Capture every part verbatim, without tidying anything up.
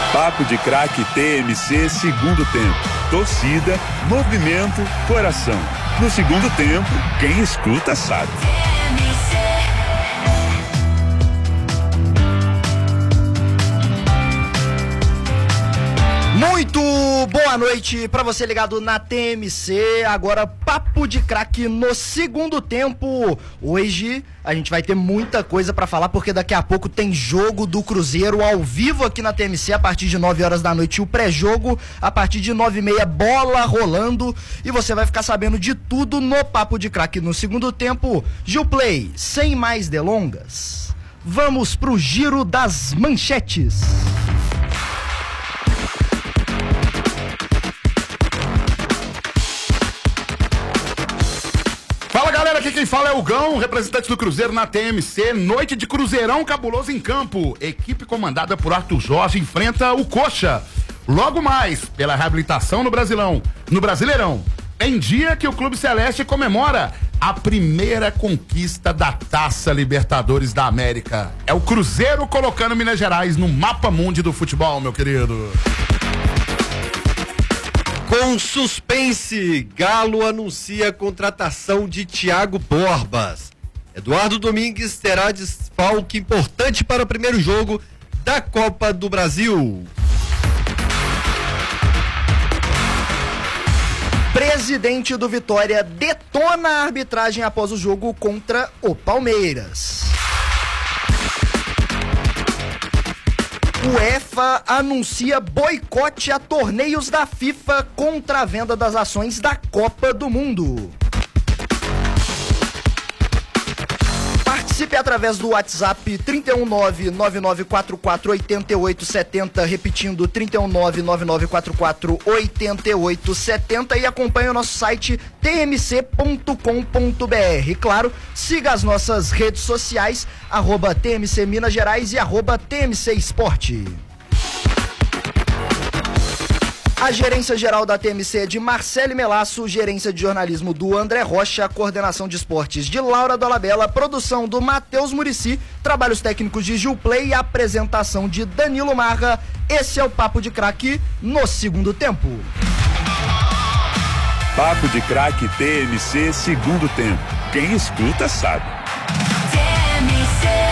Papo de Craque T M C segundo tempo. Torcida, movimento, coração. No segundo tempo, quem escuta sabe. Muito boa noite pra você ligado na T M C. Agora Papo de Craque no segundo tempo. Hoje a gente vai ter muita coisa pra falar, porque daqui a pouco tem jogo do Cruzeiro ao vivo aqui na T M C a partir de nove horas da noite. O pré-jogo a partir de nove e meia, bola rolando, e você vai ficar sabendo de tudo no Papo de Craque no segundo tempo. Gilplay, sem mais delongas, vamos pro giro das manchetes. Fala galera, aqui quem fala é o Gão, representante do Cruzeiro na T M C. Noite de Cruzeirão cabuloso em campo. Equipe comandada por Arthur Jorge enfrenta o Coxa. Logo mais, pela reabilitação no Brasilão, no Brasileirão, em dia que o Clube Celeste comemora a primeira conquista da Taça Libertadores da América. É o Cruzeiro colocando Minas Gerais no mapa mundi do futebol, meu querido. Com suspense, Galo anuncia a contratação de Thiago Borbas. Eduardo Domingues terá desfalque importante para o primeiro jogo da Copa do Brasil. Presidente do Vitória detona a arbitragem após o jogo contra o Palmeiras. UEFA anuncia boicote a torneios da FIFA contra a venda das ações da Copa do Mundo. Participe através do WhatsApp trinta e um nove nove nove quatro quatro oito oito sete zero, repetindo trinta e um nove nove nove quatro quatro oito oito sete zero, e acompanhe o nosso site t m c ponto com ponto b r. Claro, siga as nossas redes sociais, arroba T M C Minas Gerais e arroba T M C Esporte. A gerência geral da T M C é de Marcele Melasso, gerência de jornalismo do André Rocha, coordenação de esportes de Laura Dolabella, produção do Matheus Murici, trabalhos técnicos de Gilplay e apresentação de Danilo Marra. Esse é o Papo de Craque no segundo tempo. Papo de Craque T M C segundo tempo. Quem escuta sabe. T M C.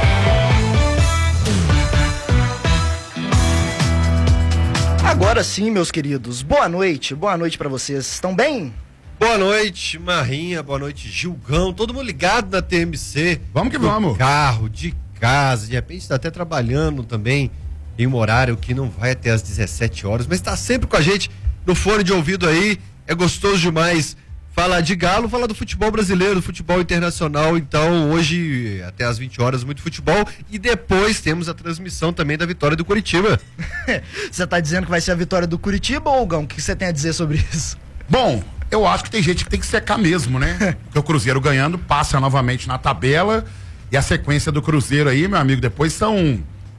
Agora sim, meus queridos, boa noite, boa noite pra vocês, estão bem? Boa noite, Marrinha, boa noite, Gilgão, todo mundo ligado na T M C. Vamos que do vamos. Carro, de casa, de repente está até trabalhando também em um horário que não vai até às dezessete horas, mas está sempre com a gente no fone de ouvido aí, é gostoso demais falar de Galo, falar do futebol brasileiro, do futebol internacional. Então hoje até às vinte horas muito futebol, e depois temos a transmissão também da vitória do Curitiba. Você tá dizendo que vai ser a vitória do Curitiba, ou Gão? O que você tem a dizer sobre isso? Bom, eu acho que tem gente que tem que secar mesmo, né? Porque o Cruzeiro ganhando passa novamente na tabela, e a sequência do Cruzeiro aí, meu amigo, depois são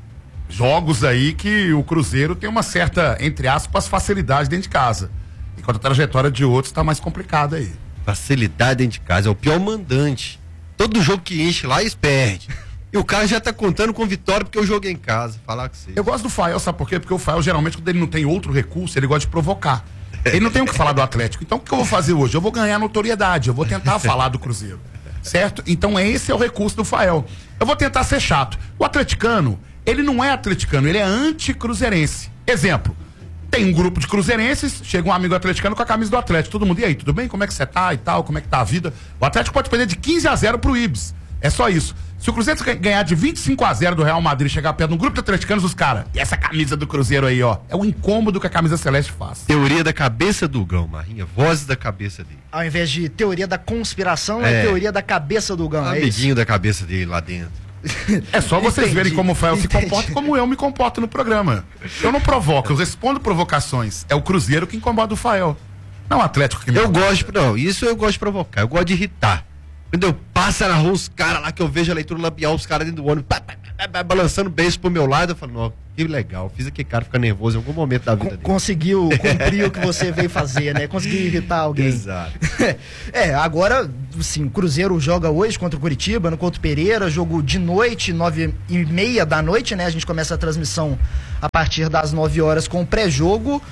jogos aí que o Cruzeiro tem uma certa, entre aspas, facilidade dentro de casa. Enquanto a trajetória de outros tá mais complicada aí. Facilidade dentro de casa, é o pior mandante. Todo jogo que enche lá, eles perdem. E o cara já tá contando com vitória porque eu joguei em casa. Falar com você. Eu gosto do Fael, sabe por quê? Porque o Fael, geralmente, quando ele não tem outro recurso, ele gosta de provocar. Ele não tem o que falar do Atlético. Então, o que eu vou fazer hoje? Eu vou ganhar notoriedade, eu vou tentar falar do Cruzeiro. Certo? Então, esse é o recurso do Fael. Eu vou tentar ser chato. O atleticano, ele não é atleticano, ele é anticruzeirense. Exemplo. Tem um grupo de cruzeirenses, chega um amigo atleticano com a camisa do Atlético. Todo mundo, e aí, tudo bem? Como é que você tá e tal? Como é que tá a vida? O Atlético pode perder de quinze a zero pro Ibis. É só isso. Se o Cruzeiro ganhar de vinte e cinco a zero do Real Madrid e chegar perto de um grupo de atleticanos, os caras, e essa camisa do Cruzeiro aí, ó, é o incômodo que a camisa celeste faz. Teoria da cabeça do Gão, Marrinha. Vozes da cabeça dele. Ao invés de teoria da conspiração, é, é teoria da cabeça do Gão. Amiguinho é da cabeça dele lá dentro. É só vocês Entendi. verem como o Fael se Entendi. comporta e como eu me comporto no programa. Eu não provoco, eu respondo provocações. É o Cruzeiro que incomoda o Fael. Não o Atlético que me Eu incomoda. gosto, não, isso eu gosto de provocar, eu gosto de irritar. Quando eu passo na rua, os caras lá que eu vejo a leitura labial, os caras dentro do ônibus, pá, pá, pá, pá, balançando beijo pro meu lado, eu falo, não, Que legal, fiz aquele cara ficar nervoso em algum momento da vida Con- dele. Conseguiu cumprir o que você veio fazer, né? Conseguiu irritar alguém. Exato. É, agora, sim, o Cruzeiro joga hoje contra o Curitiba, no Couto Pereira, jogo de noite, nove e meia da noite, né? A gente começa a transmissão a partir das nove horas com o pré-jogo.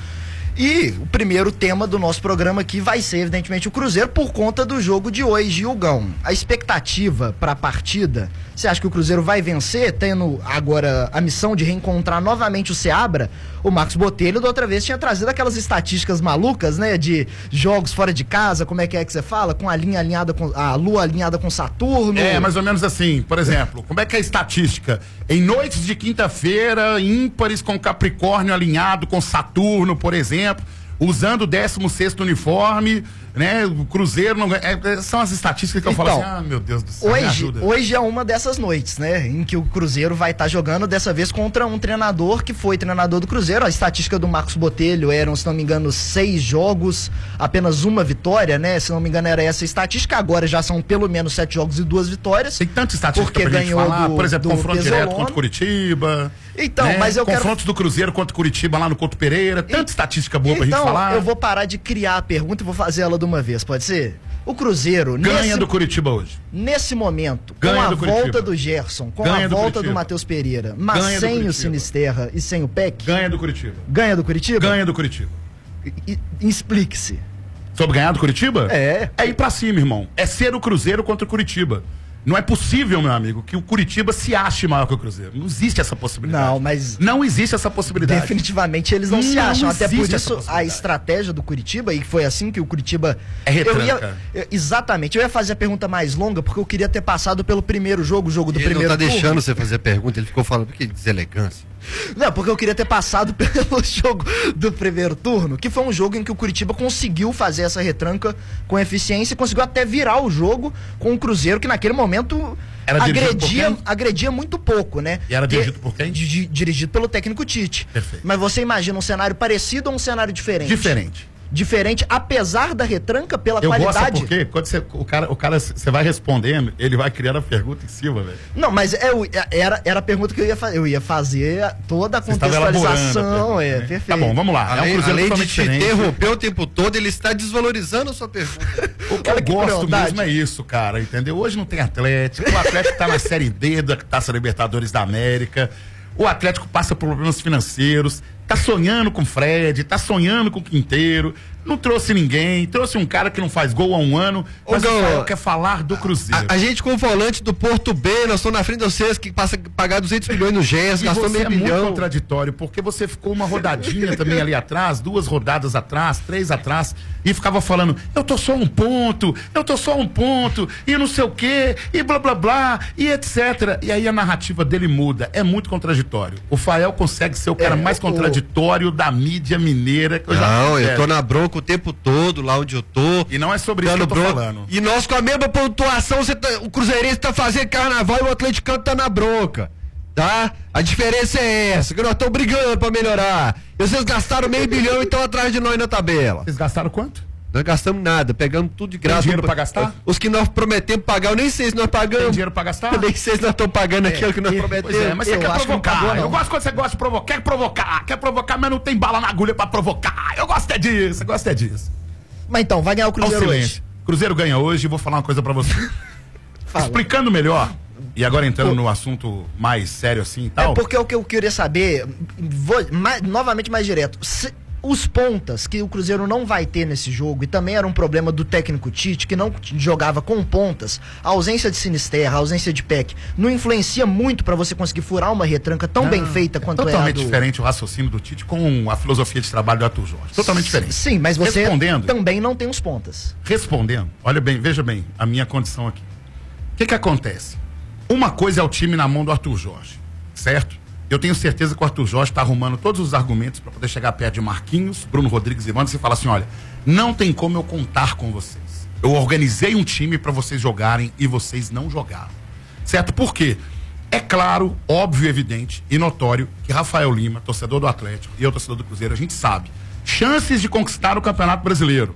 E o primeiro tema do nosso programa aqui vai ser, evidentemente, o Cruzeiro por conta do jogo de hoje, Hugão. A expectativa para a partida, você acha que o Cruzeiro vai vencer, tendo agora a missão de reencontrar novamente o Seabra? O Marcos Botelho, da outra vez, tinha trazido aquelas estatísticas malucas, né, de jogos fora de casa, como é que é que você fala? Com a linha alinhada com a lua alinhada com Saturno. É, mais ou menos assim. Por exemplo, como é que é a estatística? Em noites de quinta-feira, ímpares com Capricórnio alinhado com Saturno, por exemplo, usando o décimo sexto uniforme, né? O Cruzeiro não ganha. É, são as estatísticas que eu Então, falo assim, ah, meu Deus do céu, me Hoje, ajuda. hoje é uma dessas noites, né? Em que o Cruzeiro vai estar jogando, dessa vez contra um treinador que foi treinador do Cruzeiro. A estatística do Marcos Botelho eram, se não me engano, seis jogos, apenas uma vitória, né? Se não me engano, era essa a estatística. Agora já são pelo menos sete jogos e duas vitórias. Tem tanta estatística porque pra gente ganhou falar, do- por exemplo, do confronto direto Pesolano. contra o Curitiba. Então, né? mas eu quero- Confrontos do Cruzeiro contra o Curitiba lá no Couto Pereira. Tanta estatística boa pra gente Então, falar. eu vou parar de criar a pergunta e vou fazer ela de uma vez, pode ser? O Cruzeiro, Ganha nesse, do Curitiba hoje. nesse momento, Ganha com a do volta Curitiba. do Gerson, com Ganha a do volta do Curitiba. Matheus Pereira, mas Ganha do sem o Curitiba. Sinisterra e sem o P E C, Ganha do Curitiba. ganha do Curitiba? Ganha do Curitiba. E- e- Explique-se. Sobre ganhar do Curitiba? É. É ir pra cima, irmão. É ser o Cruzeiro contra o Curitiba. Não é possível, meu amigo, que o Curitiba se ache maior que o Cruzeiro. Não existe essa possibilidade. Não, mas- Não existe essa possibilidade. Definitivamente eles não, se Não acham. Até por existe essa isso a possibilidade. estratégia do Curitiba, e foi assim que o Curitiba. É retranca. Eu ia, eu- exatamente. Eu ia fazer a pergunta mais longa, porque eu queria ter passado pelo primeiro jogo, o jogo do Ele não primeiro tá turno. deixando você fazer a pergunta, ele ficou falando, que deselegância. Não, porque eu queria ter passado pelo jogo do primeiro turno, que foi um jogo em que o Curitiba conseguiu fazer essa retranca com eficiência e conseguiu até virar o jogo com o Cruzeiro, que naquele momento Era dirigido por agredia, quem? agredia muito pouco, né? E era E- dirigido por quem? di- di- dirigido pelo técnico Tite. Perfeito. Mas você imagina um cenário parecido ou um cenário diferente? Diferente. Diferente, apesar da retranca, pela Eu gosto, sabe qualidade. por quê? Quando você, o cara, o cara, você vai respondendo, ele vai criando a pergunta em cima, velho. Não, mas é, o- é- era, era a pergunta que eu ia fazer. Eu ia fazer toda a Você estava elaborando a contextualização. pergunta, É, né? perfeito. Tá bom, vamos lá. é um Além, Cruzeiro além de totalmente te diferente. interromper o tempo todo, ele está desvalorizando a sua pergunta. O que Olha eu que gosto crueldade. mesmo é isso, cara, entendeu? Hoje não tem Atlético, o Atlético tá na Série D da Taça Libertadores da América, o Atlético passa por problemas financeiros, tá sonhando com o Fred, tá sonhando com o Quinteiro, não trouxe ninguém, trouxe um cara que não faz gol há um ano, Ô, mas o Gão, Rafael quer falar do Cruzeiro. A, a gente com o volante do Porto B, nós estamos na frente de vocês que passa a pagar duzentos milhões no Gés, E gastou você meio é muito milhão. contraditório, porque você ficou uma rodadinha também ali atrás, duas rodadas atrás, três atrás, e ficava falando, eu tô só um ponto, eu tô só um ponto, e não sei o quê, e blá blá blá, e etcétera. E aí a narrativa dele muda, é muito contraditório. O Fael consegue ser o cara É, mais o- contraditório da mídia mineira que eu já Não, eu é. tô na bronca o tempo todo, lá onde eu tô. E não é sobre isso que eu tô bronca. falando. E nós com a mesma pontuação, você tá- o Cruzeirense tá fazendo carnaval e o atleticano tá na bronca. Tá? A diferença é essa, que nós estamos brigando pra melhorar. E vocês gastaram meio bilhão e estão atrás de nós na tabela. Vocês gastaram quanto? Nós gastamos nada, pegamos tudo de graça. dinheiro pra gastar? Os que nós prometemos pagar, eu nem sei se nós pagamos. Tem dinheiro pra gastar? Eu nem sei se nós estamos pagando aquilo que nós e- prometemos. Pois é, mas você Eu quer acho que não provocar. pagou, não. Eu gosto quando você gosta de provocar. Quer provocar, quer provocar, mas não tem bala na agulha pra provocar. Eu gosto é disso, eu gosto é disso. Mas então, vai ganhar o Olha o Cruzeiro silêncio. hoje. Cruzeiro ganha hoje e vou falar uma coisa pra você. Fala. Explicando melhor, e agora entrando no assunto mais sério assim e tal. É porque o que eu queria saber, vou mais- novamente mais direto, se- os pontas que o Cruzeiro não vai ter nesse jogo, e também era um problema do técnico Tite, que não jogava com pontas, a ausência de Sinisterra, a ausência de P E C, não influencia muito pra você conseguir furar uma retranca tão bem feita É quanto é a totalmente do... diferente o raciocínio do Tite com a filosofia de trabalho do Arthur Jorge. Totalmente diferente. Sim, mas você Respondendo. também não tem os pontas. Respondendo, olha bem, veja bem a minha condição aqui. O que que acontece? Uma coisa é o time na mão do Arthur Jorge, certo? Eu tenho certeza que o Arthur Jorge está arrumando todos os argumentos para poder chegar perto de Marquinhos, Bruno Rodrigues e Evandro e falar assim, olha, não tem como eu contar com vocês. Eu organizei um time para vocês jogarem e vocês não jogaram. Certo? Por quê? É claro, óbvio, evidente e notório que Rafael Lima, torcedor do Atlético, e eu, torcedor do Cruzeiro, a gente sabe. Chances de conquistar o Campeonato Brasileiro.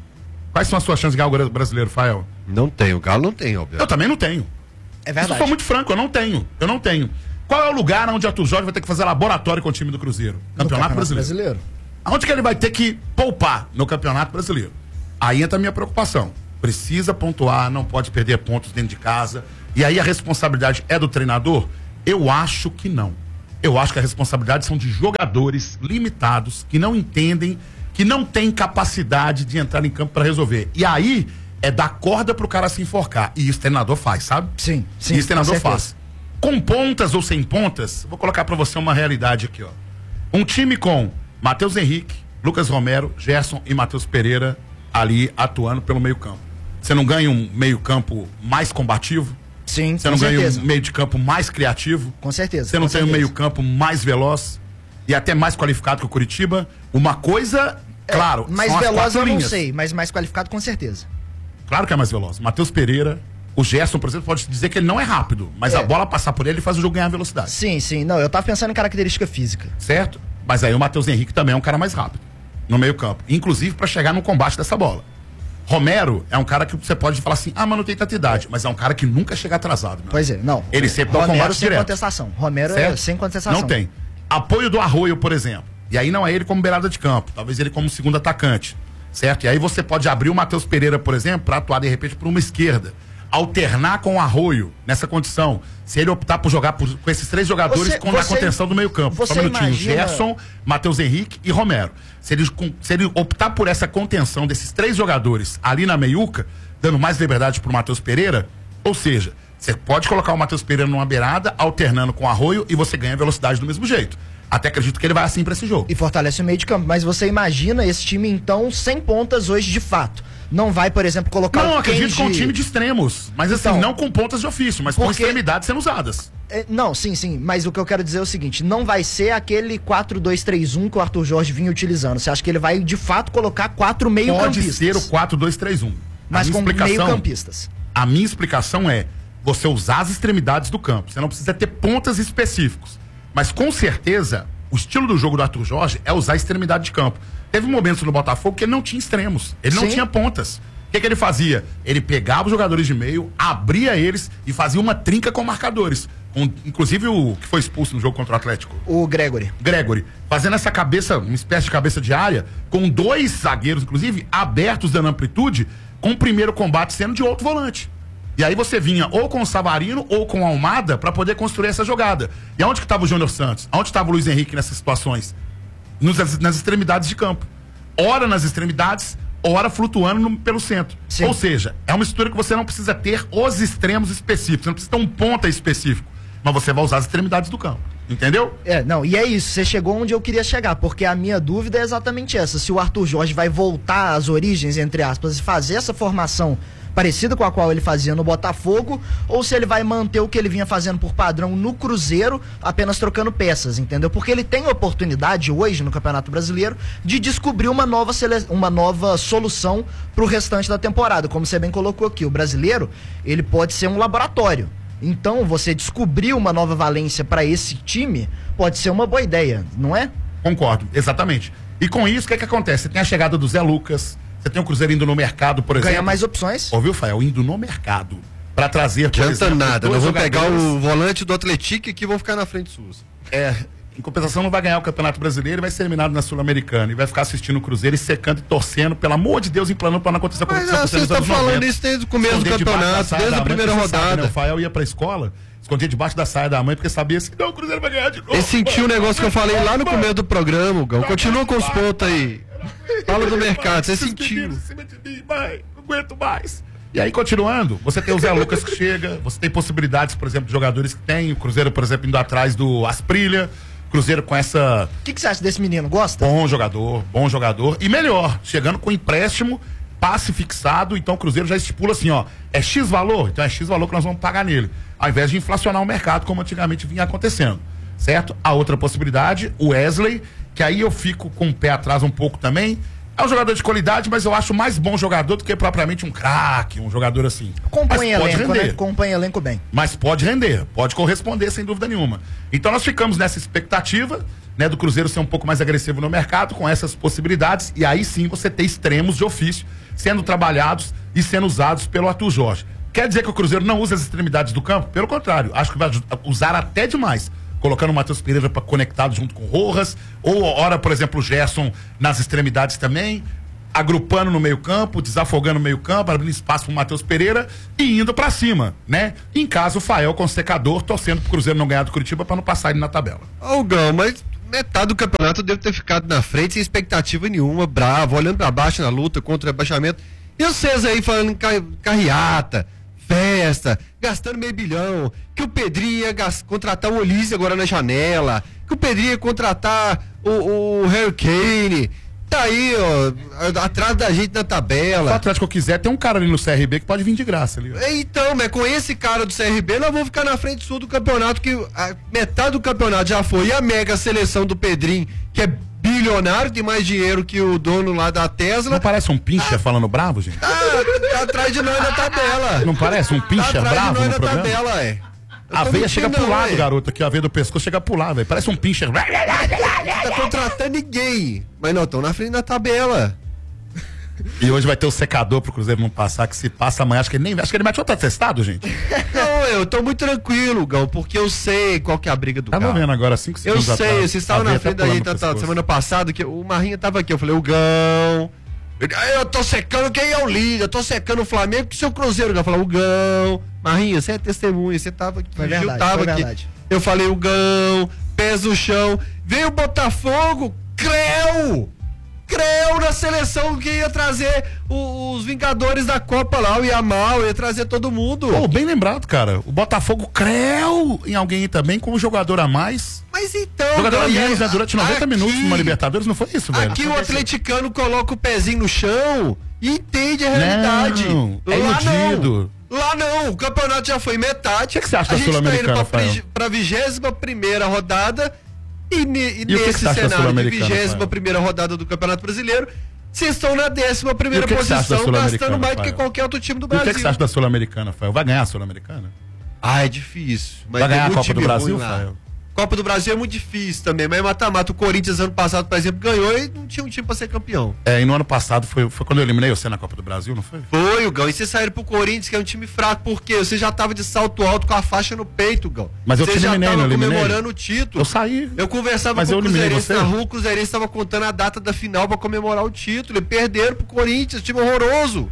Quais são as suas chances de ganhar o brasileiro, Rafael? Não tem, o Galo não tem, Eu obviamente. também não tenho. É Isso eu verdade. sou muito franco, eu não tenho. Eu não tenho. Qual é o lugar onde o Arthur Jorge vai ter que fazer laboratório com o time do Cruzeiro? Campeonato, Campeonato Brasileiro. Brasileiro. Aonde que ele vai ter que poupar no Campeonato Brasileiro? Aí entra a minha preocupação. Precisa pontuar, não pode perder pontos dentro de casa. E aí a responsabilidade é do treinador? Eu acho que não. Eu acho que a responsabilidade são de jogadores limitados, que não entendem, que não têm capacidade de entrar em campo para resolver. E aí é dar corda pro cara se enforcar. E isso o treinador faz, sabe? Sim, sim. Isso o treinador faz. Com pontas ou sem pontas, vou colocar para você uma realidade aqui, ó. Um time com Matheus Henrique, Lucas Romero, Gerson e Matheus Pereira ali atuando pelo meio campo. Você não ganha um meio campo mais combativo? Sim, Você não ganha um meio de campo mais criativo? Com certeza. Você não com tem certeza. um meio campo mais veloz e até mais qualificado que o Curitiba? Uma coisa, É, claro, mais são as veloz quatro eu não linhas. sei, mas mais qualificado com certeza. Claro que é mais veloz. Matheus Pereira, o Gerson, por exemplo, pode dizer que ele não é rápido, mas É. a bola passar por ele, ele faz o jogo ganhar velocidade. Sim, sim. Não, eu tava pensando em característica física. Certo? Mas aí o Matheus Henrique também é um cara mais rápido no meio campo, inclusive para chegar no combate dessa bola. Romero é um cara que você pode falar assim, ah, mas não tem tanta idade, mas é um cara que nunca chega atrasado. Meu. Pois é, não. Ele sempre dá o Romero combate sem direto. contestação. Romero é Certo? sem contestação. Não tem. Apoio do Arroio, por exemplo. E aí não é ele como beirada de campo, talvez ele como segundo atacante. Certo? E aí você pode abrir o Matheus Pereira, por exemplo, para atuar de repente por uma esquerda. Alternar com o Arroio nessa condição. Se ele optar por jogar por, com esses três jogadores Você- com na você- contenção do meio campo. você Só um minutinho. imagina- Gerson, Matheus Henrique e Romero. Se ele, com- se ele optar por essa contenção desses três jogadores ali na meiuca, dando mais liberdade pro Matheus Pereira, ou seja, você pode colocar o Matheus Pereira numa beirada, alternando com o Arroio e você ganha velocidade do mesmo jeito. Até acredito que ele vai assim pra esse jogo. E fortalece o meio de campo. Mas você imagina esse time, então, sem pontas hoje de fato. Não vai, por exemplo, colocar Não, o acredito Kenji... com um time de extremos. Mas assim, Então, não com pontas de ofício, mas com porque- extremidades sendo usadas. É, não, sim, sim. Mas o que eu quero dizer é o seguinte: não vai ser aquele quatro dois três um que o Arthur Jorge vinha utilizando. Você acha que ele vai, de fato, colocar quatro Pode meio-campistas? ser o quatro dois três um. Mas com meio-campistas. A minha explicação é você usar as extremidades do campo. Você não precisa ter pontas específicos. Mas com certeza, o estilo do jogo do Arthur Jorge é usar a extremidade de campo. Teve momentos no Botafogo que ele não tinha extremos. Ele não Sim. tinha pontas. O que, que ele fazia? Ele pegava os jogadores de meio, abria eles e fazia uma trinca com marcadores. Com, inclusive o que foi expulso no jogo contra o Atlético. O Gregory. Gregory, fazendo essa cabeça, uma espécie de cabeça de área, com dois zagueiros, inclusive, abertos dando amplitude, com o primeiro combate sendo de outro volante. E aí você vinha ou com o Savarino ou com a Almada para poder construir essa jogada. E aonde que estava o Júnior Santos? Aonde estava o Luiz Henrique nessas situações? Nos, nas extremidades de campo. Ora nas extremidades, ora flutuando no, pelo centro. Sim. Ou seja, é uma estrutura que você não precisa ter os extremos específicos, você não precisa ter um ponta específico, mas você vai usar as extremidades do campo. Entendeu? É, não, e é isso, você chegou onde eu queria chegar, porque a minha dúvida é exatamente essa, se o Arthur Jorge vai voltar às origens, entre aspas, e fazer essa formação parecida com a qual ele fazia no Botafogo, ou se ele vai manter o que ele vinha fazendo por padrão no Cruzeiro, apenas trocando peças, entendeu? Porque ele tem oportunidade hoje no Campeonato Brasileiro de descobrir uma nova, sele... uma nova solução pro restante da temporada, como você bem colocou aqui, o brasileiro, ele pode ser um laboratório. Então, você descobrir uma nova valência para esse time pode ser uma boa ideia, não é? Concordo, exatamente. E com isso, o que é que acontece? Você tem a chegada do Zé Lucas, você tem o Cruzeiro indo no mercado, por exemplo. Ganha mais opções. Ouviu, Fael? Indo no mercado para trazer, por Não adianta exemplo, nada, dois nós vamos pegar jogadores. o volante do Atlético que vão ficar na frente suas. É, em compensação, não vai ganhar o Campeonato Brasileiro e vai ser eliminado na Sul-Americana. E vai ficar assistindo o Cruzeiro e secando e torcendo, pelo amor de Deus, emplanando para não acontecer com Mas ah, vocês estão falando isso desde o começo do Esconder debaixo da campeonato, saia desde da a mãe, primeira porque você sabe, rodada. né? O Fael ia pra escola, escondia debaixo da saia da mãe, porque sabia assim, não, o Cruzeiro vai ganhar de novo. Ele sentiu o negócio que eu falei lá no começo do programa, Gão. Continua com os pontos aí. Fala do mercado, você Esses sentiu. meninos em cima de mim, mãe, não aguento mais. E aí, continuando, você tem o Zé Lucas que chega, você tem possibilidades, por exemplo, de jogadores que tem, o Cruzeiro, por exemplo, indo atrás do Asprilha, Cruzeiro com essa... O que, que você acha desse menino? Gosta? Bom jogador, bom jogador. E melhor, chegando com empréstimo, passe fixado, então o Cruzeiro já estipula assim, ó, é X valor, então é X valor que nós vamos pagar nele, ao invés de inflacionar o mercado, como antigamente vinha acontecendo, certo? A outra possibilidade, o Wesley, que aí eu fico com o pé atrás um pouco também, é um jogador de qualidade, mas eu acho mais bom jogador do que propriamente um craque, um jogador assim. Compõe Mas pode elenco, render. né? Compõe elenco bem. Mas pode render, pode corresponder sem dúvida nenhuma. Então nós ficamos nessa expectativa, né, do Cruzeiro ser um pouco mais agressivo no mercado, com essas possibilidades, e aí sim você ter extremos de ofício sendo trabalhados e sendo usados pelo Arthur Jorge. Quer dizer que o Cruzeiro não usa as extremidades do campo? Pelo contrário, acho que vai usar até demais. Colocando o Matheus Pereira pra, conectado junto com o Rojas, ou ora, por exemplo, o Gerson nas extremidades também, agrupando no meio campo, desafogando no meio campo, abrindo espaço pro Matheus Pereira e indo pra cima, né? Em casa, o Fael com o secador, torcendo pro Cruzeiro não ganhar do Curitiba pra não passar ele na tabela. Ô, Gão, mas metade do campeonato deve ter ficado na frente sem expectativa nenhuma, bravo, olhando pra baixo na luta contra o rebaixamento. E vocês aí falando em carreata, festa, gastando meio bilhão, que o Pedrinho ia gast... contratar o Olise agora na janela, que o Pedrinho ia contratar o, o Harry Kane. Tá aí, ó, atrás da gente na tabela. Se o Atlético quiser, tem um cara ali no C R B que pode vir de graça ali. Ó. Então, mas com esse cara do C R B, nós vamos ficar na frente sul do campeonato, que a metade do campeonato já foi. E a mega seleção do Pedrinho, que é bilionário, tem mais dinheiro que o dono lá da Tesla. Não parece um pincher ah, falando bravo, gente? Tá, tá atrás de nós na tabela. Não parece um pincher tá bravo de nós no na programa? Tabela, é. A veia chega pro lado, garoto, aqui, a veia do pescoço chega pro lado, velho. Parece um pincher. Tá contratando ninguém. Mas não, estão na frente da tabela. E hoje vai ter o secador pro Cruzeiro não passar, que se passa amanhã, acho que ele nem. Acho que ele mete outro atestado, gente. Não, eu tô muito tranquilo, Gão, porque eu sei qual que é a briga do Tava carro. vendo agora, cinco Eu segundos sei, atrás, vocês estavam na frente da gente tá, semana passada, que o Marrinha tava aqui, eu falei, o Gão. Eu tô secando quem é o líder, eu tô secando o Flamengo, que o seu Cruzeiro. Eu falei, o Gão. Marrinha, você é testemunha, você tava aqui, foi verdade, tava foi aqui. verdade. Eu falei, o Gão, pés no chão. Veio o Botafogo, Creu! Creu na seleção que ia trazer o, os Vingadores da Copa lá, o Yamal, ia trazer todo mundo. Pô, bem lembrado, cara. O Botafogo creu em alguém também com um jogador a mais. Mas então... Jogador a menos, né? Durante noventa aqui, minutos numa Libertadores, não foi isso, velho? Aqui o atleticano coloca o pezinho no chão e entende a realidade. Não, é lá iludido. Não. Lá não, o campeonato já foi metade. O que, que você acha a da Sul-Americana, tá Rafael? indo pra vigésima primeira rodada e, ne, e, e nesse que que cenário de vigésima primeira rodada do Campeonato Brasileiro, vocês estão na décima primeira que posição, que gastando mais Rafael? do que qualquer outro time do E Brasil. o que, que você acha da Sul-Americana, Rafael? Vai ganhar a Sul-Americana? Ah, é difícil. Mas vai ganhar a muito Copa do time Brasil, ruim lá. Rafael? Copa do Brasil é muito difícil também, mas mata-mata. O Corinthians ano passado, por exemplo, ganhou e não tinha um time pra ser campeão. É, e no ano passado foi, foi quando eu eliminei você na Copa do Brasil, não foi? Foi, o Gão. E vocês saíram pro Corinthians, que é um time fraco, porque você já tava de salto alto com a faixa no peito, Gão. Mas eu você te já eliminei, tava não eliminei? comemorando o título. Eu saí. Eu conversava mas com eu o Cruzeirense na você? rua, o Cruzeirense tava contando a data da final pra comemorar o título. E perderam pro Corinthians, time horroroso.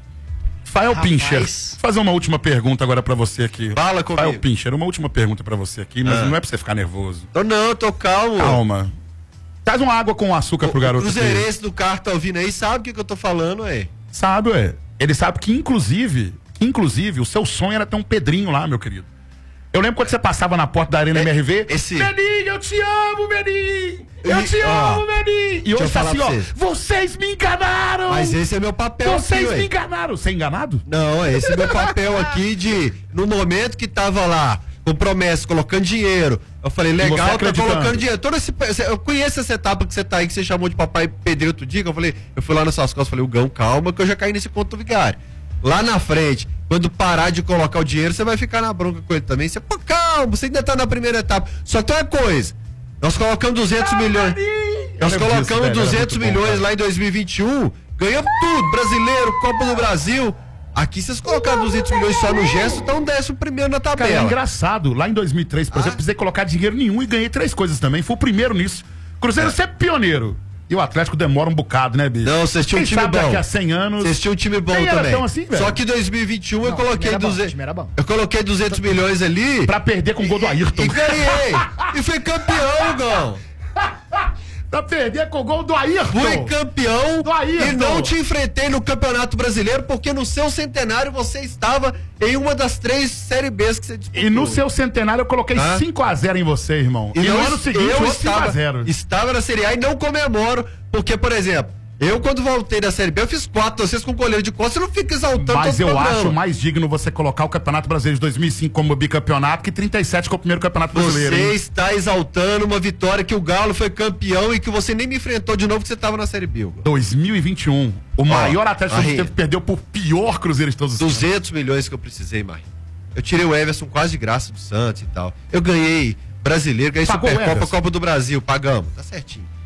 Fael Pincher, vou fazer uma última pergunta agora pra você aqui. Fala comigo. Fael Pincher, uma última pergunta pra você aqui, mas Ah. não é pra você ficar nervoso. Tô não, tô calmo. Calma. Traz uma água com açúcar o, pro garoto. O Cruzeirense do carro tá ouvindo aí, sabe o que, que eu tô falando, é? Sabe, é. Ele sabe que, inclusive, que, inclusive, o seu sonho era ter um Pedrinho lá, meu querido. Eu lembro quando você passava na porta da Arena É, M R V. esse... Beninho, eu te amo, Beninho! Eu te amo, Beninho! E hoje tá assim, ó. Vocês. vocês me enganaram! Mas esse é meu papel Vocês aqui, me ué. enganaram! Você é enganado? Não, esse é meu papel aqui de, no momento que tava lá, com promessa, colocando dinheiro, eu falei, legal, tá colocando dinheiro. Todo esse, eu conheço essa etapa que você tá aí, que você chamou de papai Pedreiro outro dia, que eu falei, eu fui lá nas suas costas, falei, o Gão, calma, que eu já caí nesse conto do vigário. Lá na frente, quando parar de colocar o dinheiro, você vai ficar na bronca com ele também. Você, pô, calma, você ainda tá na primeira etapa. Só que tem uma coisa, nós colocamos duzentos milhões. Nós colocamos disso, velho, duzentos milhões bom, lá em dois mil e vinte e um, ganhamos tudo, brasileiro, Copa do Brasil. Aqui vocês colocaram duzentos milhões só no gesto, então décimo primeiro na tabela. Cara, é engraçado, lá em dois mil e três, por ah. exemplo, precisei colocar dinheiro nenhum e ganhei três coisas também, fui o primeiro nisso. Cruzeiro é. sempre pioneiro. E o Atlético demora um bocado, né, bicho? Não, vocês tinham um time sabe bom. Daqui a cem anos. Vocês tinham um time bom Nem também. Era tão assim, velho. Só que em dois mil e vinte e um não, eu coloquei duzentos. Bom, eu coloquei duzentos milhões ali. Pra perder com o gol do Ayrton. E, e ganhei. E fui campeão, Gão. Pra perder com o gol do Ayrton. Fui campeão do Ayrton. E não te enfrentei no Campeonato Brasileiro, porque no seu centenário você estava em uma das três Série Bs que você disputou. E no seu centenário eu coloquei ah. cinco a zero em você, irmão. E, e no ano seguinte eu eu estava, cinco a zero. Estava na Série A e não comemoro, porque, por exemplo, eu quando voltei da Série B, eu fiz quatro, vocês com goleiro de costas, você não fica exaltando Mas eu programa. acho mais digno você colocar o Campeonato Brasileiro de dois mil e cinco como bicampeonato que trinta e sete como o primeiro Campeonato Brasileiro. Você hein? está exaltando uma vitória que o Galo foi campeão e que você nem me enfrentou de novo, que você estava na Série B. dois mil e vinte e um, o Ó, maior Atlético aí, que perdeu por pior Cruzeiro de todos os duzentos milhões que eu precisei, Marri. Eu tirei o Everson quase de graça do Santos e tal. Eu ganhei Brasileiro, ganhei Pagou Supercopa, Copa do Brasil, pagamos, tá certinho.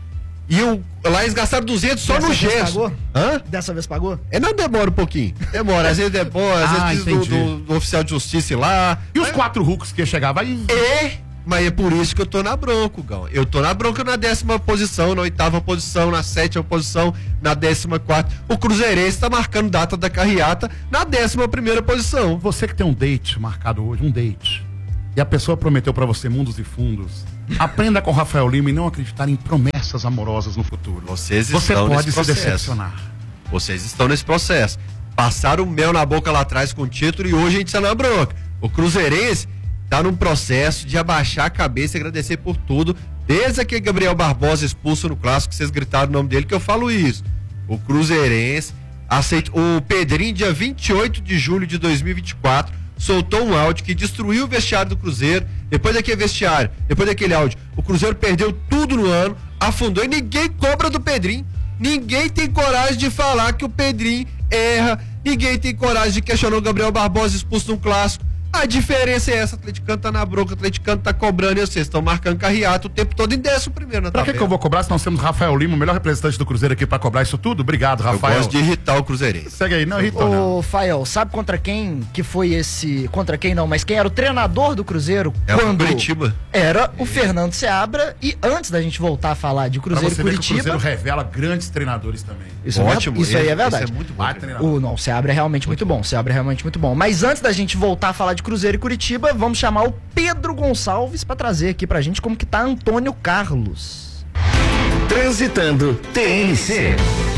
E eu, lá eles gastaram duzentos só Dessa no vez gesso. pagou? Hã? Dessa vez pagou? É, não demora um pouquinho. Demora, às vezes demora, às Ah, vezes precisa do, entendi. do, do oficial de justiça ir lá. E os quatro Hulks que ia chegar? Vai. É, mas é por isso que eu tô na bronca, Gão. Eu tô na bronca na décima posição, na oitava posição, na sétima posição, na décima quarta. O Cruzeirense tá marcando data da carreata na décima primeira posição. Você que tem um date marcado hoje, um date, e a pessoa prometeu pra você mundos e fundos, aprenda com o Rafael Lima e não acreditar em promessas amorosas no futuro. Vocês Você estão pode nesse se processo. decepcionar. Vocês estão nesse processo. Passaram mel na boca lá atrás com o título e hoje a gente tá na bronca. O Cruzeirense tá num processo de abaixar a cabeça e agradecer por tudo. Desde aquele Gabriel Barbosa expulso no clássico, vocês gritaram o nome dele, que eu falo isso. O Cruzeirense aceita. O Pedrinho, dia vinte e oito de julho de dois mil e vinte e quatro, soltou um áudio que destruiu o vestiário do Cruzeiro. Depois daquele vestiário, depois daquele áudio, o Cruzeiro perdeu tudo no ano, afundou e ninguém cobra do Pedrinho. Ninguém tem coragem de falar que o Pedrinho erra. Ninguém tem coragem de questionar o Gabriel Barbosa expulso num clássico. A diferença é essa, o atleticano tá na bronca, o atleticano tá cobrando e vocês estão marcando carreata o tempo todo em décimo primeiro na Pra que, tabela. que eu vou cobrar se nós temos Rafael Lima, o melhor representante do Cruzeiro aqui pra cobrar isso tudo? Obrigado, Eu Rafael. gosto de irritar o Cruzeirense. Segue aí, não irritou não. Ô, Fael, sabe contra quem que foi esse... Contra quem não, mas quem era o treinador do Cruzeiro? É o quando Curitiba. Era o Fernando Seabra. E antes da gente voltar a falar de Pra Cruzeiro você e ver que o Curitiba... Cruzeiro revela grandes treinadores também. Isso, Ótimo. é, isso aí é esse- verdade. esse é muito bom. Vai, treinador. O, não, o Seabra é realmente muito, bom. O Seabra é realmente muito bom. Mas antes da gente voltar a falar de Cruzeiro e Curitiba, vamos chamar o Pedro Gonçalves pra trazer aqui pra gente como que tá Antônio Carlos. Transitando T N C.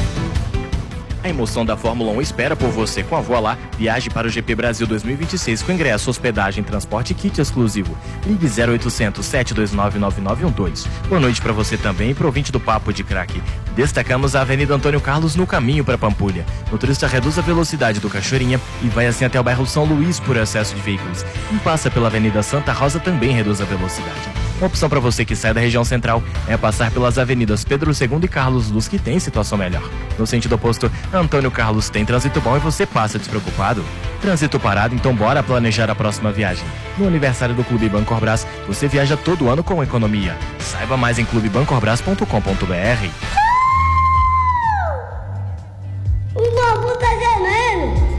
A emoção da Fórmula um espera por você com a Voa Viaje para o G P Brasil dois mil e vinte e seis com ingresso, hospedagem, transporte e kit exclusivo. Ligue zero oitocentos, sete dois nove, nove nove um dois. Boa noite para você também e pro ouvinte do Papo de Craque. Destacamos a Avenida Antônio Carlos no caminho para Pampulha. Motorista reduz a velocidade do Cachoeirinha e vai assim até o bairro São Luís por excesso de veículos. E passa pela Avenida Santa Rosa também reduz a velocidade. Uma opção para você que sai da região central é passar pelas avenidas Pedro segundo e Carlos Luz, que tem situação melhor. No sentido oposto, Antônio Carlos tem trânsito bom e você passa despreocupado. Trânsito parado, então bora planejar a próxima viagem. No aniversário do Clube Bancorbras, você viaja todo ano com economia. Saiba mais em clube bancorbras ponto com ponto b r. O bambu tá gemendo.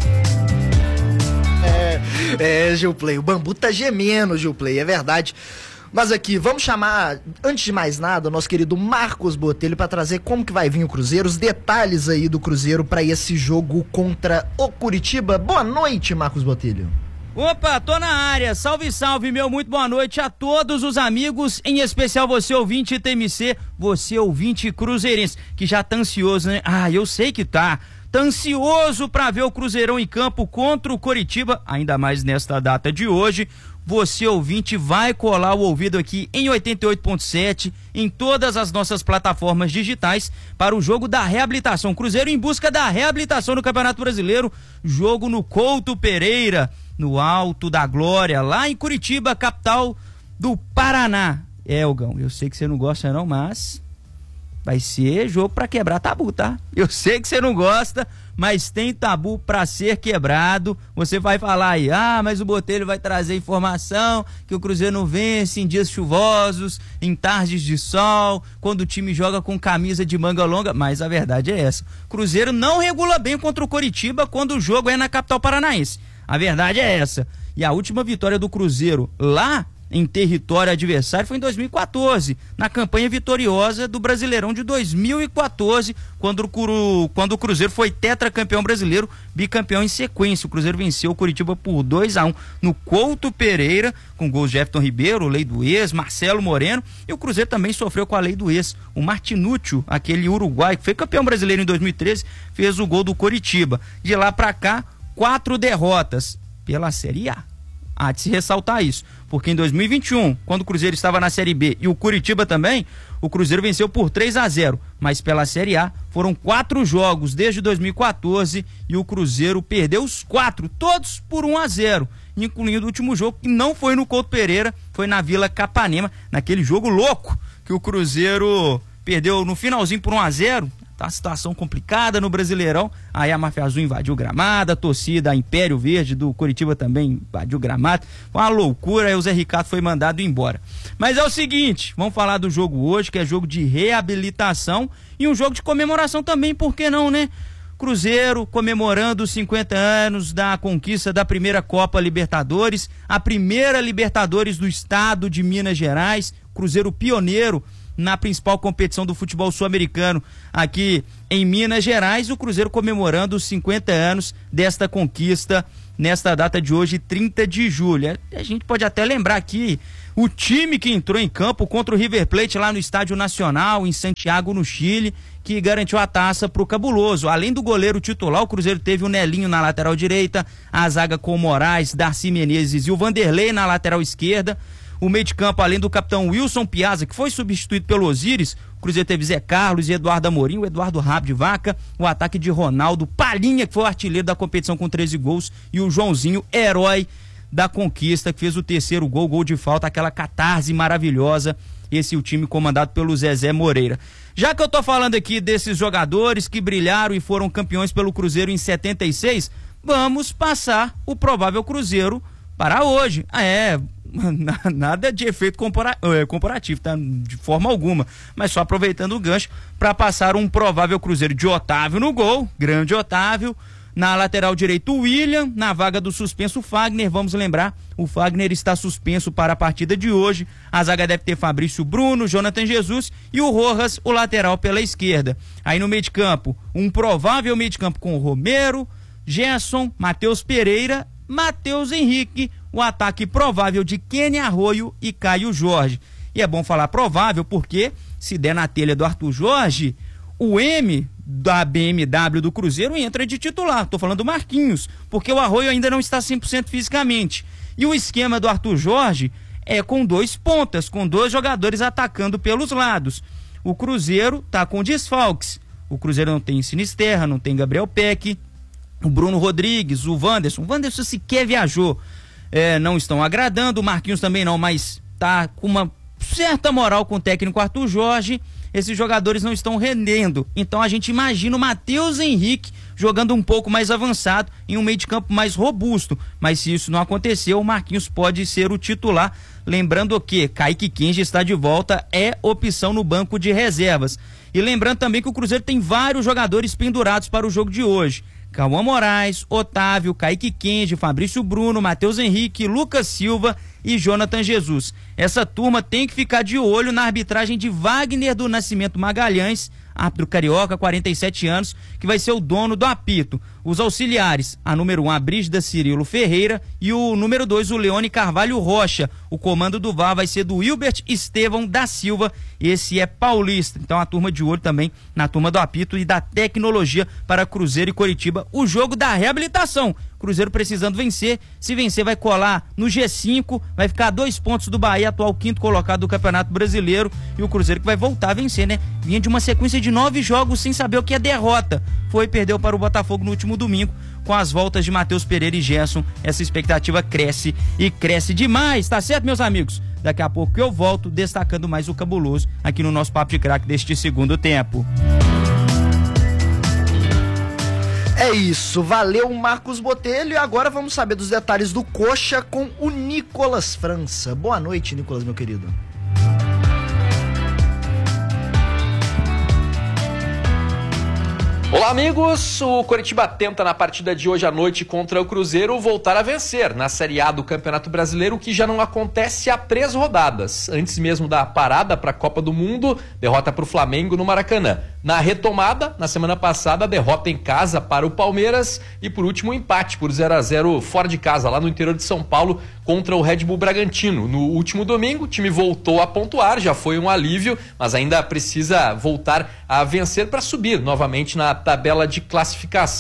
É, Gilplay, o bambu tá gemendo, Gilplay, é verdade. Mas aqui, vamos chamar, antes de mais nada, o nosso querido Marcos Botelho para trazer como que vai vir o Cruzeiro, os detalhes aí do Cruzeiro para esse jogo contra o Curitiba. Boa noite, Marcos Botelho. Opa, tô na área. Salve, salve, meu. Muito boa noite a todos os amigos, em especial você ouvinte T M C, você ouvinte cruzeirense, que já tá ansioso, né? Ah, eu sei que tá. Tá ansioso pra ver o Cruzeirão em campo contra o Coritiba, ainda mais nesta data de hoje. Você ouvinte vai colar o ouvido aqui em oitenta e oito ponto sete, em todas as nossas plataformas digitais, para o jogo da reabilitação. Cruzeiro em busca da reabilitação no Campeonato Brasileiro, jogo no Couto Pereira, no Alto da Glória, lá em Curitiba, capital do Paraná. É, Elgão, eu sei que você não gosta não, mas vai ser jogo pra quebrar tabu, tá? Eu sei que você não gosta, mas tem tabu pra ser quebrado. Você vai falar aí, ah, mas o Botelho vai trazer informação que o Cruzeiro não vence em dias chuvosos, em tardes de sol, quando o time joga com camisa de manga longa, mas a verdade é essa. Cruzeiro não regula bem contra o Coritiba quando o jogo é na capital paranaense. A verdade é essa. E a última vitória do Cruzeiro lá em território adversário foi em dois mil e quatorze, na campanha vitoriosa do Brasileirão de dois mil e quatorze, quando o, Curu, quando o Cruzeiro foi tetracampeão brasileiro, bicampeão em sequência. O Cruzeiro venceu o Curitiba por dois a um no Couto Pereira, com gols de Jefferson Ribeiro, lei do ex, Marcelo Moreno, e o Cruzeiro também sofreu com a lei do ex. O Martinúcio, aquele uruguai que foi campeão brasileiro em dois mil e treze, fez o gol do Coritiba. De lá pra cá, quatro derrotas pela Série A. Há de se ressaltar isso, porque em dois mil e vinte e um, quando o Cruzeiro estava na Série B e o Curitiba também, o Cruzeiro venceu por três a zero, mas pela Série A foram quatro jogos desde dois mil e quatorze e o Cruzeiro perdeu os quatro, todos por um a zero, incluindo o último jogo que não foi no Couto Pereira, foi na Vila Capanema, naquele jogo louco que o Cruzeiro perdeu no finalzinho por um a zero, Tá uma situação complicada no Brasileirão. Aí a Máfia Azul invadiu o gramado, a torcida, a Império Verde do Coritiba também invadiu o gramado. Foi uma loucura, aí o Zé Ricardo foi mandado embora. Mas é o seguinte, vamos falar do jogo hoje, que é jogo de reabilitação e um jogo de comemoração também, por que não, né? Cruzeiro comemorando os cinquenta anos da conquista da primeira Copa Libertadores, a primeira Libertadores do estado de Minas Gerais, Cruzeiro pioneiro na principal competição do futebol sul-americano aqui em Minas Gerais, o Cruzeiro comemorando os cinquenta anos desta conquista nesta data de hoje, trinta de julho. A gente pode até lembrar aqui o time que entrou em campo contra o River Plate lá no Estádio Nacional, em Santiago, no Chile, que garantiu a taça pro Cabuloso. Além do goleiro titular, o Cruzeiro teve o Nelinho na lateral direita, a zaga com o Moraes, Darcy Menezes e o Vanderlei na lateral esquerda. O meio de campo, além do capitão Wilson Piazza, que foi substituído pelo Osiris, o Cruzeiro teve Zé Carlos e Eduardo Amorim, o Eduardo Rabo de Vaca, o ataque de Ronaldo, Palhinha, que foi o artilheiro da competição com treze gols, e o Joãozinho, herói da conquista, que fez o terceiro gol, gol de falta, aquela catarse maravilhosa. Esse é o time comandado pelo Zezé Moreira. Já que eu tô falando aqui desses jogadores que brilharam e foram campeões pelo Cruzeiro em setenta e seis, vamos passar o provável Cruzeiro para hoje. Ah, é... nada de efeito compara- comparativo, tá? De forma alguma, mas só aproveitando o gancho para passar um provável Cruzeiro de Otávio no gol, grande Otávio, na lateral direito o William, na vaga do suspenso o Fagner. Vamos lembrar, o Fagner está suspenso para a partida de hoje. A zaga deve ter Fabrício Bruno, Jonathan Jesus e o Rojas, o lateral pela esquerda. Aí no meio de campo, um provável meio de campo com o Romero, Gerson, Matheus Pereira, Matheus Henrique, o ataque provável de Kenny Arroio e Caio Jorge. E é bom falar provável porque, se der na telha do Arthur Jorge, o M da B M W do Cruzeiro entra de titular. Tô falando do Marquinhos, porque o Arroio ainda não está cem por cento fisicamente. E o esquema do Arthur Jorge é com dois pontas, com dois jogadores atacando pelos lados. O Cruzeiro tá com desfalques. O Cruzeiro não tem Sinisterra, não tem Gabriel Peck, o Bruno Rodrigues, o Wanderson. O Wanderson sequer viajou. É, não estão agradando, o Marquinhos também não, mas tá com uma certa moral com o técnico Arthur Jorge. Esses jogadores não estão rendendo, então a gente imagina o Matheus Henrique jogando um pouco mais avançado, em um meio de campo mais robusto, mas se isso não acontecer, o Marquinhos pode ser o titular. Lembrando que Kaique Kenji está de volta, é opção no banco de reservas. E lembrando também que o Cruzeiro tem vários jogadores pendurados para o jogo de hoje: Cauã Moraes, Otávio, Kaique Kenji, Fabrício Bruno, Matheus Henrique, Lucas Silva e Jonathan Jesus. Essa turma tem que ficar de olho na arbitragem de Wagner do Nascimento Magalhães, árbitro carioca, quarenta e sete anos, que vai ser o dono do apito. Os auxiliares, a número um, a Brígida Cirilo Ferreira, e o número dois, o Leone Carvalho Rocha. O comando do V A R vai ser do Hilbert Estevão da Silva, esse é paulista. Então a turma de olho também na turma do apito e da tecnologia para Cruzeiro e Coritiba. O jogo da reabilitação. Cruzeiro precisando vencer, se vencer vai colar no G cinco, vai ficar a dois pontos do Bahia, atual quinto colocado do Campeonato Brasileiro, e o Cruzeiro que vai voltar a vencer, né? Vinha de uma sequência de nove jogos sem saber o que é derrota, foi e perdeu para o Botafogo no último domingo. Com as voltas de Matheus Pereira e Gerson, essa expectativa cresce e cresce demais, tá certo, meus amigos? Daqui a pouco eu volto destacando mais o Cabuloso aqui no nosso Papo de Craque deste segundo tempo. É isso, valeu Marcos Botelho, e agora vamos saber dos detalhes do Coxa com o Nicolas França. Boa noite, Nicolas, meu querido. Olá, amigos! O Coritiba tenta na partida de hoje à noite contra o Cruzeiro voltar a vencer na Série A do Campeonato Brasileiro, o que já não acontece há três rodadas. Antes mesmo da parada para a Copa do Mundo, derrota para o Flamengo no Maracanã. Na retomada, na semana passada, derrota em casa para o Palmeiras e, por último, um empate por zero a zero fora de casa, lá no interior de São Paulo, contra o Red Bull Bragantino. No último domingo, o time voltou a pontuar, já foi um alívio, mas ainda precisa voltar a vencer para subir novamente na tabela de classificação.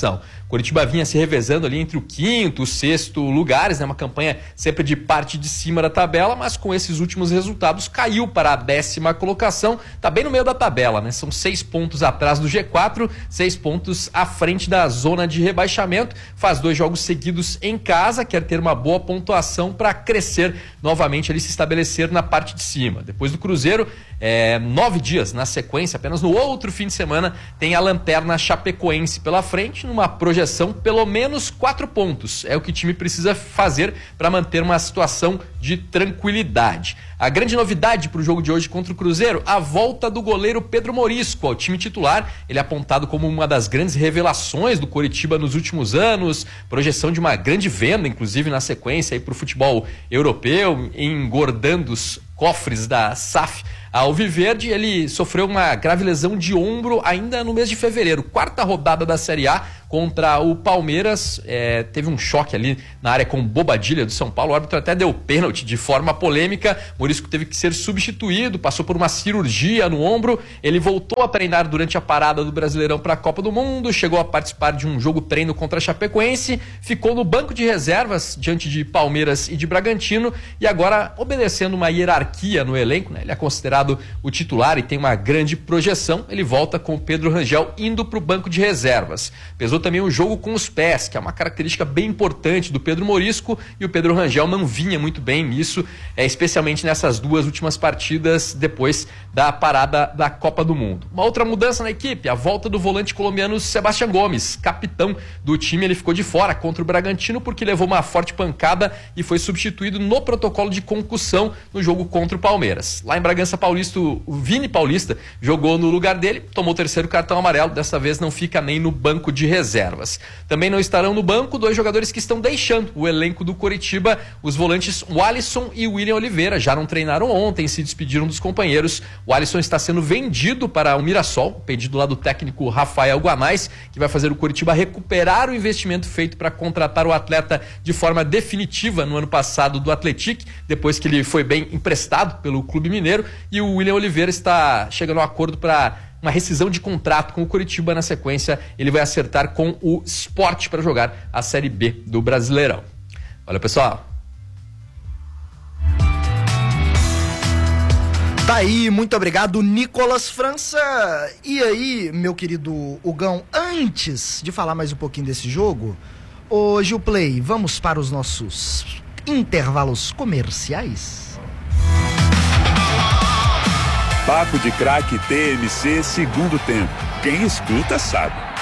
Coritiba vinha se revezando ali entre o quinto, o sexto lugares, né? Uma campanha sempre de parte de cima da tabela, mas com esses últimos resultados caiu para a décima colocação, tá bem no meio da tabela, né? São seis pontos atrás do G quatro, seis pontos à frente da zona de rebaixamento, faz dois jogos seguidos em casa, quer ter uma boa pontuação para crescer novamente, ali se estabelecer na parte de cima. Depois do Cruzeiro, é, nove dias na sequência, apenas no outro fim de semana, tem a lanterna Chapecoense pela frente, numa projeção pelo menos quatro pontos. É o que o time precisa fazer para manter uma situação de tranquilidade. A grande novidade para o jogo de hoje contra o Cruzeiro, a volta do goleiro Pedro Morisco ao time titular. Ele é apontado como uma das grandes revelações do Coritiba nos últimos anos, projeção de uma grande venda, inclusive na sequência para o futebol europeu, engordando os cofres da S A F Alviverde. Ele sofreu uma grave lesão de ombro ainda no mês de fevereiro, quarta rodada da Série A contra o Palmeiras, é, teve um choque ali na área com Bobadilha do São Paulo, o árbitro até deu pênalti de forma polêmica, Morisco teve que ser substituído, passou por uma cirurgia no ombro, ele voltou a treinar durante a parada do Brasileirão para a Copa do Mundo, chegou a participar de um jogo treino contra a Chapecoense, ficou no banco de reservas diante de Palmeiras e de Bragantino e agora, obedecendo uma hierarquia no elenco, né, ele é considerado o titular e tem uma grande projeção, ele volta com o Pedro Rangel indo para o banco de reservas. Pesou também o jogo com os pés, que é uma característica bem importante do Pedro Morisco, e o Pedro Rangel não vinha muito bem nisso, é, especialmente nessas duas últimas partidas depois da parada da Copa do Mundo. Uma outra mudança na equipe, a volta do volante colombiano Sebastián Gomes, capitão do time, ele ficou de fora contra o Bragantino porque levou uma forte pancada e foi substituído no protocolo de concussão no jogo contra o Palmeiras. Lá em Bragança Paulista, o Vini Paulista jogou no lugar dele, tomou o terceiro cartão amarelo, dessa vez não fica nem no banco de reservas. Também não estarão no banco dois jogadores que estão deixando o elenco do Coritiba, os volantes Walisson e William Oliveira, já não treinaram ontem, se despediram dos companheiros. O Walisson está sendo vendido para o Mirassol, pedido lá do técnico Rafael Guanais, que vai fazer o Coritiba recuperar o investimento feito para contratar o atleta de forma definitiva no ano passado do Atlético, depois que ele foi bem emprestado pelo Clube Mineiro, e o William Oliveira está chegando a um acordo para uma rescisão de contrato com o Coritiba. Na sequência, ele vai acertar com o Sport para jogar a Série B do Brasileirão. Olha, pessoal. Tá aí, muito obrigado, Nicolas França. E aí, meu querido Hugão, antes de falar mais um pouquinho desse jogo, ô Gil Play, vamos para os nossos intervalos comerciais? Papo de Craque T M C segundo tempo. Quem escuta sabe.